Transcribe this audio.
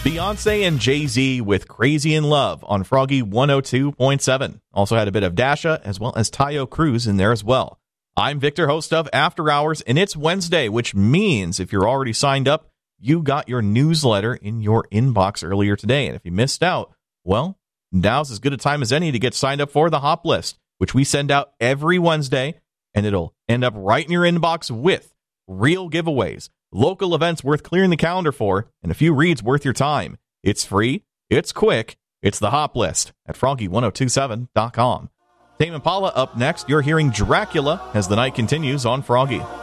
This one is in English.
Beyonce and Jay-Z with Crazy in Love on Froggy 102.7. Also had a bit of Dasha as well as Tayo Cruz in there as well. I'm Victor, host of After Hours, and it's Wednesday, which means if you're already signed up, you got your newsletter in your inbox earlier today. And if you missed out, well, now's as good a time as any to get signed up for the Hop List, which we send out every Wednesday, and it'll end up right in your inbox with real giveaways, local events worth clearing the calendar for, and a few reads worth your time. It's free, it's quick, it's the Hop List at Froggy1027.com. Tame Impala up next. You're hearing Dracula as the night continues on Froggy.